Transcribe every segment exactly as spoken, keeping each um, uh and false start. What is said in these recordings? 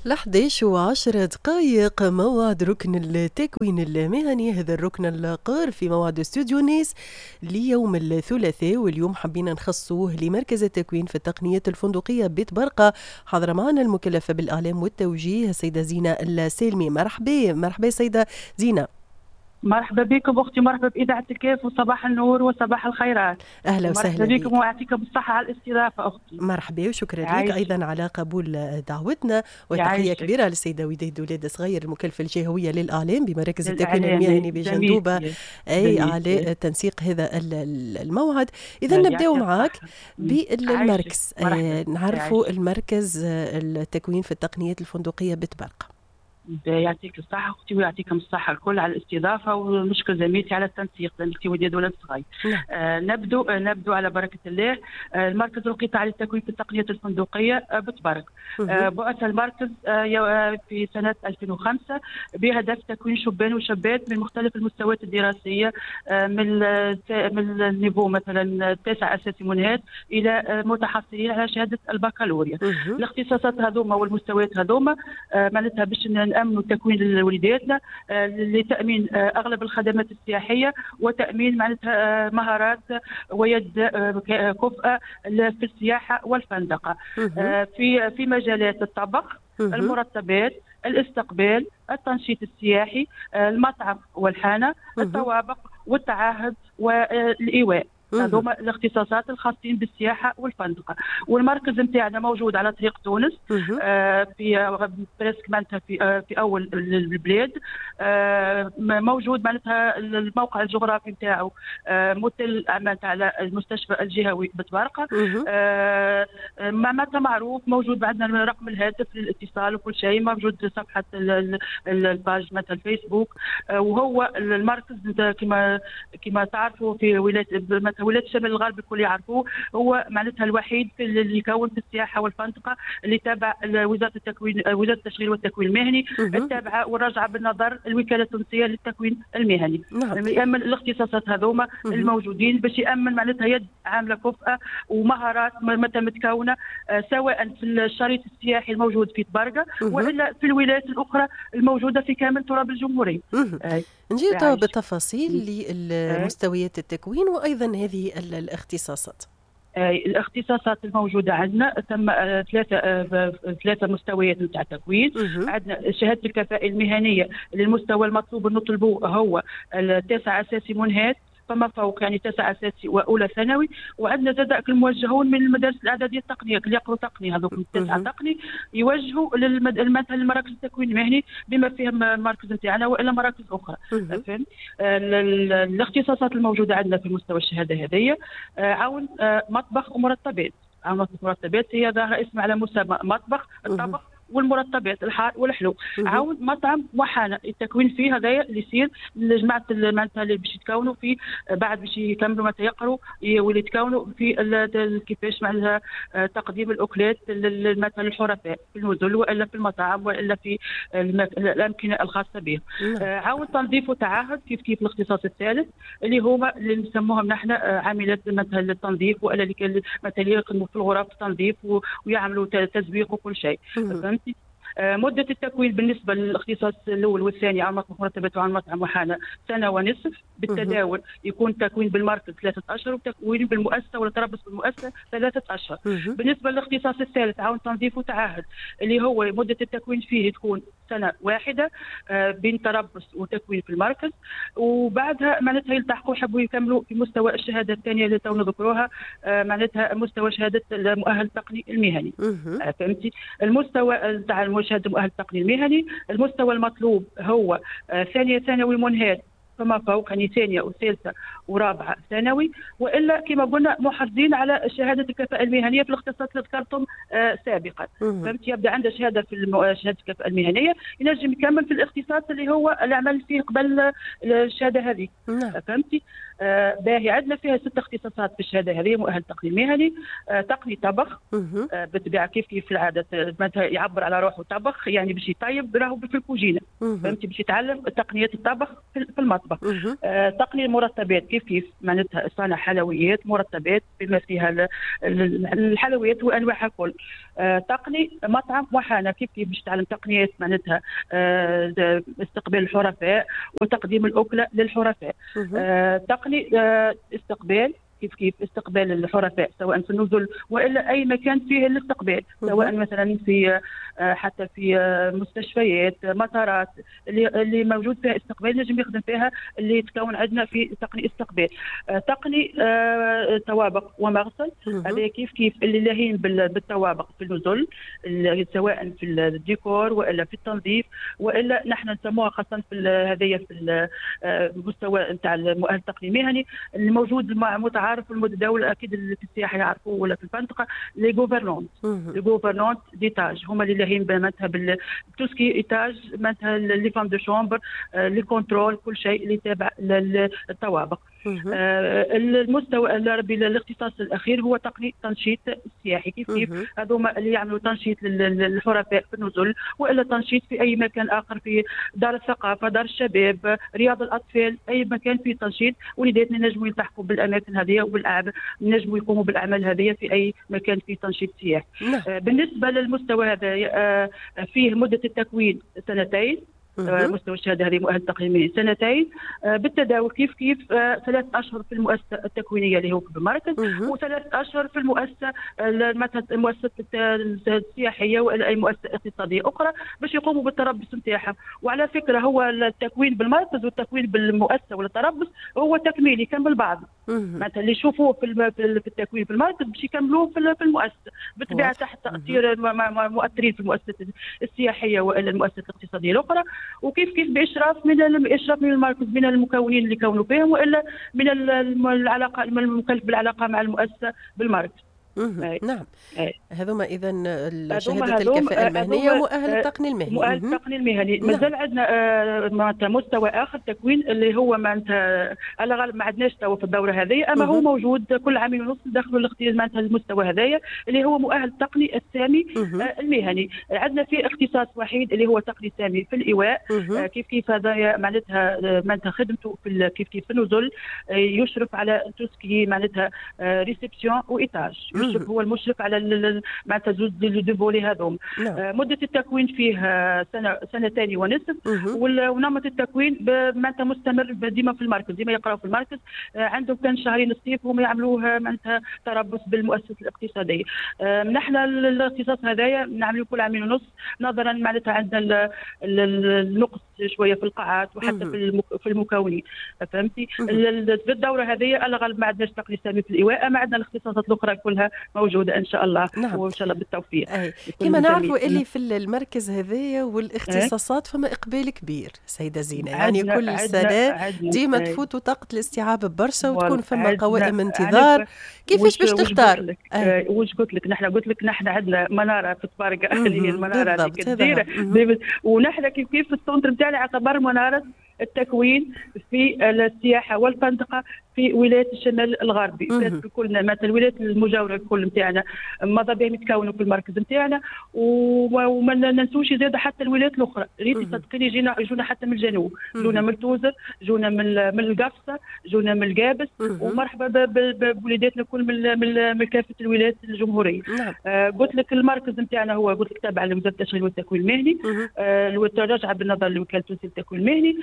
الحديش وعشر دقائق موعد ركن التكوين المهني، هذا الركن القار في موعد استوديو نيس ليوم الثلاثاء، واليوم حبينا نخصوه لمركز التكوين في التقنية الفندقية بيت برقة. حاضرة معنا المكلفة بالإعلام والتوجيه السيدة زينة السالمي. مرحبا مرحبا سيدة زينة. مرحبا بكم اختي، مرحبا باذاعه الكاف، وصباح النور وصباح الخيرات. اهلا وسهلا بكم ويعطيكم الصحه على الاستضافه اختي. مرحبا وشكرا لك ايضا على قبول دعوتنا، وتحيه كبيره للسيده وداد ولاد صغير المكلفه الجهويه للاعلام بمراكز التكوين المهني بجندوبه، اي على تنسيق هذا الموعد. اذا نبداو معك بالمركز. نعرفوا المركز التكوين في التقنيات الفندقيه بيت برقة. يعطيك الصحة أختي ويعطيكم الصحة الكل على الاستضافة، ونشكر زميلتي على التنسيق زميلتي وداد ولاد صغير. آه نبدو آه نبدو على بركة الله. آه المركز القطاعي للتكوين في التقنية الفندقية آه بيت برقة. آه بعث المركز آه في سنة ألفين وخمسة بهدف تكوين شبان وشابات من مختلف المستويات الدراسية، آه من من النيفو مثلا تاسع أساسي منهات إلى آه متحصلين على شهادة البكالوريا. الاختصاصات هذوما والمستويات هذوما آه معناتها باش نأمنوا تكوين وليداتنا، لتأمين أغلب الخدمات السياحية وتأمين معناتها مهارات ويد كفء في السياحة والفندقة في في مجالات الطبخ، المرتبات، الاستقبال، التنشيط السياحي، المطعم والحانة، الطوابق والتعاهد والإيواء. هذوما الاختصاصات الخاصين بالسياحه والفندقه. والمركز نتاعنا موجود على طريق تونس، آه في بريسك معناتها في آه في اول البلاد. آه موجود معناتها الموقع الجغرافي نتاعو آه مطل معناتها على المستشفى الجهوي بيت برقة. آه معناتها معروف، موجود عندنا رقم الهاتف للاتصال وكل شيء، موجود صفحه الباج مثلا الفيسبوك. آه وهو المركز كما كما تعرفوا في ولايه ولاية الشمال الغربي الكل يعرفوه، هو معناتها الوحيد في اللي يكون في السياحه والفندقه اللي تابع وزاره التكوين وزاره التشغيل والتكوين المهني، التابعه والراجعه بالنظر الوكاله التونسيه للتكوين المهني. نعم. يامن الاختصاصات هذوما الموجودين باش يامن معناتها يد عامله كفءه ومهارات متى متكونه، سواء في الشريط السياحي الموجود في برقة والا في الولايات الاخرى الموجوده في كامل تراب الجمهوريه. نجيو بالتفاصيل لمستويات التكوين وايضا هذه الاختصاصات. الاختصاصات الموجوده عندنا ثم ثلاثه ثلاثه مستويات نتاع تكوين. عندنا شهاده الكفاءه المهنيه للمستوى المطلوب نطلبوه هو التاسع اساسي منهات فما فوق، يعني تاسع اساسي واولى ثانوي. وعندنا زاد الموجهون من المدارس الاعداديه التقنيه اللي يقروا تقني، هذوك التاسع تقني يوجهوا مثلا لمراكز التكوين المهني بما فيهم المركز نتاعنا والا مراكز اخرى. فهمت؟ الاختصاصات الموجوده عندنا في مستوى الشهاده هذه عون مطبخ ومرتبات. عون مطبخ ومرتبات هي ظاهره اسم على مسمى مطبخ الطبخ والمرتبات الحار والحلو. عاود مطعم وحانه التكوين فيه هذايا اللي يصير لجماعه معناتها اللي باش يتكونوا في بعد باش يكملوا متى يقروا واللي يتكونوا في كيفاش معناتها تقديم الاكلات مثلا الحرفاء في النزل والا في المطاعم والا في الامكنه الخاصه بهم. عاود تنظيف وتعاهد كيف كيف الاختصاص الثالث اللي هما اللي نسموهم نحن عاملات مثلا التنظيف والا اللي مثلا يخدموا في الغرف التنظيف ويعملوا تزويق وكل شيء. مدة التكوين بالنسبة للاختصاص الأول والثاني عن مطبخ مرتبات وعن مطعم وحانة سنة ونصف بالتداول. يكون تكوين بالمركز ثلاثة أشهر وتكوين بالمؤسسة ولا تربص بالمؤسسة ثلاثة أشهر. بالنسبة للاختصاص الثالث عن تنظيف وتعاهد اللي هو مدة التكوين فيه تكون سنة واحدة بين تربص وتكوين في المركز، وبعدها معناتها يلتحقوا يحبوا يكملوا في مستوى الشهادة الثانية اللي تو نذكروها معناتها مستوى شهادة المؤهل التقني المهني. فهمتي؟ المستوى تاع شهاده المؤهل التقني المهني، المستوى المطلوب هو ثانيه ثانوي منهات فما فوق، يعني ثانيه وثالثه ورابعه ثانوي، والا كما قلنا محافظين على شهاده الكفاءه المهنيه في الاختصاصات اللي ذكرتم آه سابقا. فهمت؟ يبدا عنده شهاده في شهاده الكفاءه المهنيه ينجم يكمل في الاختصاص اللي هو العمل فيه قبل الشهاده هذه. فهمتي؟ باهي عندنا فيها ست اختصاصات في الشهاده هذه. مؤهل تقني مهني، تقني طبخ بالطبيعه كيف كيف في العاده مثلا يعبر على روحه طبخ، يعني باش يطيب راهو في الكوجينه، فهمتي، باش يتعلم تقنيات الطبخ في المطبخ. تقني المرطبات كيف كيف معناتها صانع حلويات مرطبات بما فيها الحلويات وانواعها كل. تقني مطعم وحانه كيف كيف باش يتعلم تقنيات معناتها استقبال الحرفاء وتقديم الاكله للحرفاء. تقني استقبال كيف كيف استقبال الحرفاء سواء في النزل والا اي مكان فيه الاستقبال، سواء مثلا في حتى في مستشفيات مطارات اللي اللي موجود فيها استقبال نجم يخدم فيها، اللي تكون عندنا في تقني استقبال. تقني توابق ومغسل، هذا كيف كيف اللي لاهين بالتوابق في النزل سواء في الديكور والا في التنظيف والا نحن نسموها خاصه في هذه في المستوى نتاع المؤهل التقني المهني الموجود متعارف والمتداول اكيد اللي في السياحه يعرفوه ولا في الفندقه، لي غوفرنونت لي غوفرنونت ديتاج هما اللي لاهين معناتها بالتوسكي ايتاج معناتها لي فام دو شومبر لي كونترول كل شيء اللي تابع للطوابق. آه المستوى الاختصاص الاخير هو تقني تنشيط سياحي كيف كيف هذوما اللي يعملوا تنشيط للحرفاء في النزل والا تنشيط في اي مكان اخر، في دار الثقافه دار الشباب رياض الاطفال اي مكان فيه تنشيط، وليداتنا نجموا يلتحقوا بالاماكن هذه وبالاعمال نجموا يقوموا بالاعمال هذه في اي مكان فيه تنشيط سياحي. آه بالنسبه للمستوى هذا آه فيه مده التكوين سنتين، مستوى الشهاده هذه مؤهل تقييمي سنتين، بالتداول كيف كيف ثلاث اشهر في المؤسسه التكوينيه اللي هو في المركز وثلاث اشهر في المؤسسه مثلا المؤسسه السياحيه ولا اي مؤسسه اقتصاديه اخرى باش يقوموا بالتربص نتاعها. وعلى فكره هو التكوين بالمركز والتكوين بالمؤسسه ولا التربص هو تكميل يكمل بعض، مثلا اللي يشوفوه في في التكوين في المركز باش يكملوه في المؤسسه بالطبيعه تحت تاثير مؤثرين في المؤسسه السياحيه ولا المؤسسه الاقتصاديه الاخرى، وكيف كيف باشراف من الاشراف من المركز من المكونين اللي كونوا فيهم والا من العلاقه المكلف بالعلاقه مع المؤسسه بالمركز. نعم. هذوما اذا شهاده الكفاءه المهنيه ومؤهل التقني المهني. مؤهل التقني المهني مازال عندنا معناتها مستوى اخر تكوين اللي هو معناتها على غالب ما عندناش توا في الدوره هذه، اما هو موجود كل عامين ونص ندخلوا الاختيار معناتها المستوى هذايا اللي هو مؤهل التقني السامي المهني. عندنا في اختصاص وحيد اللي هو تقني سامي في الايواء، كيف كيف هذا معناتها معناتها خدمته في كيف كيف في النزل يشرف على توسكي معناتها ريسبسيون وايتاج، هو المشرف على معناتها زوج دو فولي هذوم. مده التكوين فيه سنه سنتين ونصف، ونمط التكوين معناتها مستمر ديما في المركز ديما يقراوا في المركز، عندهم كان شهرين الصيف هم يعملوها معناتها تربص بالمؤسسه الاقتصاديه. نحن الاختصاص هذايا نعملوا كل عامين ونص نظرا معناتها عندنا النقص شويه في القاعات وحتى في في المكونين، فهمتي. في الدوره هذه على غالب ما عندناش تقني سامي في الايواء، ما عندنا الاختصاصات الاخرى كلها موجوده ان شاء الله. نعم. وان شاء الله بالتوفيق. كما نعرفوا اللي في المركز هذايا والاختصاصات فما اقبال كبير سيده زينه، يعني عدنا كل عدنا سنه عدنا ديما تفوتوا طاقه الاستيعاب برشا وتكون فما قوائم انتظار. كيفاش باش تختار؟ واش قلت لك نحن قلت لك نحن عندنا مناره في طبارقه اللي هي المناره الكبيره، ونحن كيف كيف في السونتر نتاعنا اعتبر مناره التكوين في السياحه والفندقه في ولايه الشمال الغربي. كلنا مثلا الولايات المجاوره الكل نتاعنا ماذا بهم يتكونوا في المركز نتاعنا، وما ننسوش زاد حتى الولايات الاخرى ريتي صدقيني جينا جونا حتى من الجنوب، جونا من التوزر، جونا من من القفصه، جونا من القابس، ومرحبا بوليداتنا الكل من من كافه الولايات الجمهوريه. آه قلت لك المركز نتاعنا هو قلت لك تابع لوزاره التشغيل والتكوين المهني، آه راجعه بالنظر لوكاله التونسيه للتكوين المهني.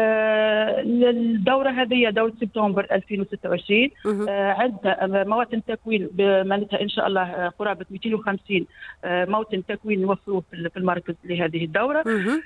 آه الدوره هذه دوره سبتمبر ألفين وستة وعشرين، آه عندنا مواسم تكوين معناتها ان شاء الله قرابه مئتين وخمسين آه موسم تكوين نوفروه في المركز لهذه الدوره.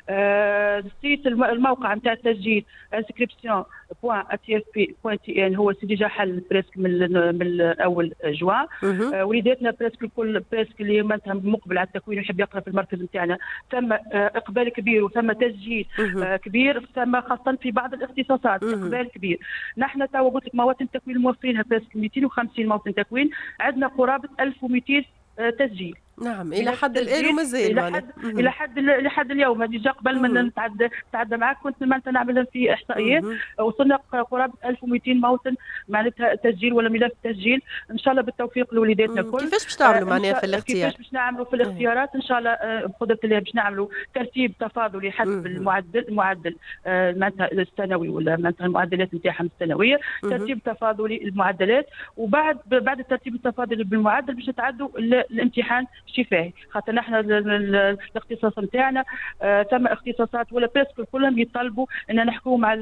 آه السيت الموقع نتاع التسجيل انسكريبسيون بوان اتي اف بي بوان تي ان هو سيدي جا حل بريسك من من اول جوان. آه وليداتنا بريسك الكل بريسك اللي معناتها مقبل على التكوين ويحب يقرا في المركز نتاعنا ثم آه اقبال كبير وثم تسجيل آه كبير، ثم خاصه في بعض الاختصاصات اقبال كبير. نحن توا قلت لك مواسم تكوين موفرينها بريسك مئتين وخمسين موسم تكوين، عندنا قرابه ألف ومئتين تسجيل نعم الى حد الان ومازال الى حد الى حد الى حد اليوم. هذه جا قبل ما نتعدى نتعدى معك كنت معناتها نعمل في احصائيات، وصلنا قرابه ألف ومئتين موطن معناتها تسجيل ولا ملف تسجيل. ان شاء الله بالتوفيق لوليداتنا الكل. كيفاش باش تعملوا معناها في الاختيار؟ كيفاش باش نعملوا في الاختيارات ان شاء الله بقدره الله باش نعملوا ترتيب تفاضلي حسب المعدل المعدل معناتها السنوي ولا معناتها المعدلات نتاعهم السنويه، ترتيب تفاضلي المعدلات، وبعد بعد الترتيب التفاضلي بالمعدل باش نتعدوا الامتحان الشفاهي. خاطر نحن الاختصاص نتاعنا ثم اختصاصات ولا بريسك كلهم يطلبوا ان نحكوا مع